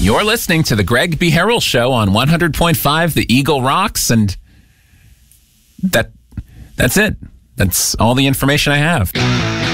You're listening to the Greg B. Harrell Show on 100.5 The Eagle Rocks, and that's it. That's all the information I have.